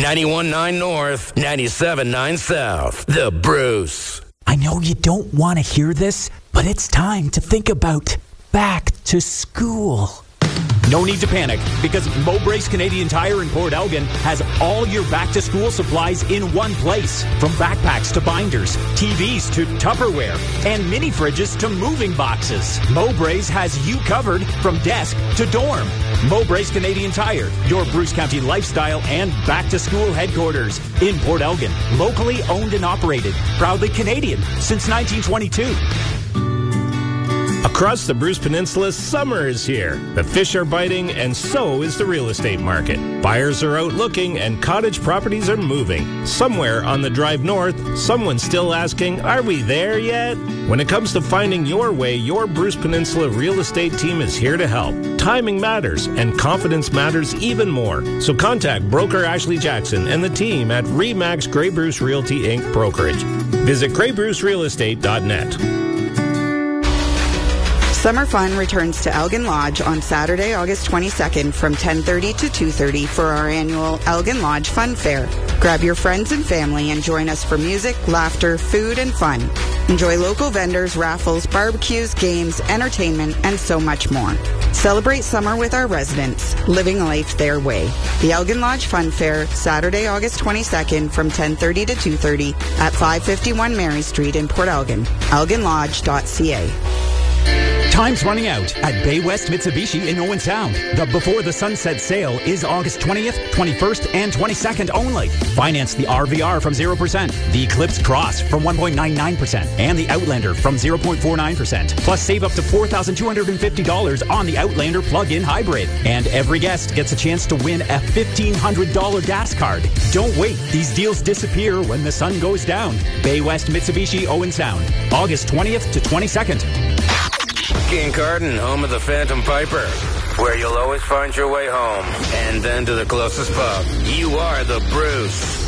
91.9 North, 97.9 South. The Bruce. I know you don't want to hear this, but it's time to think about back to school. No need to panic, because Mowbray's Canadian Tire in Port Elgin has all your back-to-school supplies in one place. From backpacks to binders, TVs to Tupperware, and mini fridges to moving boxes. Mowbray's has you covered from desk to dorm. Mowbray's Canadian Tire, your Bruce County lifestyle and back-to-school headquarters in Port Elgin. Locally owned and operated. Proudly Canadian since 1922. Across the Bruce Peninsula, summer is here. The fish are biting, and so is the real estate market. Buyers are out looking, and cottage properties are moving. Somewhere on the drive north, someone's still asking, are we there yet? When it comes to finding your way, your Bruce Peninsula real estate team is here to help. Timing matters, and confidence matters even more. So contact broker Ashley Jackson and the team at RE/MAX Grey Bruce Realty Inc. Brokerage. Visit GreyBruceRealEstate.net. Summer fun returns to Elgin Lodge on Saturday, August 22nd from 10:30 to 2:30 for our annual Elgin Lodge Fun Fair. Grab your friends and family and join us for music, laughter, food, and fun. Enjoy local vendors, raffles, barbecues, games, entertainment, and so much more. Celebrate summer with our residents, living life their way. The Elgin Lodge Fun Fair, Saturday, August 22nd from 10:30 to 2:30 at 551 Mary Street in Port Elgin. ElginLodge.ca. Time's running out at Bay West Mitsubishi in Owen Sound. The Before the Sunset sale is August 20th, 21st, and 22nd only. Finance the RVR from 0%, the Eclipse Cross from 1.99%, and the Outlander from 0.49%. Plus save up to $4,250 on the Outlander plug-in hybrid. And every guest gets a chance to win a $1,500 gas card. Don't wait. These deals disappear when the sun goes down. Bay West Mitsubishi Owen Sound, August 20th to 22nd. Kincardine, home of the Phantom Piper, where you'll always find your way home, and then to the closest pub. You are the Bruce.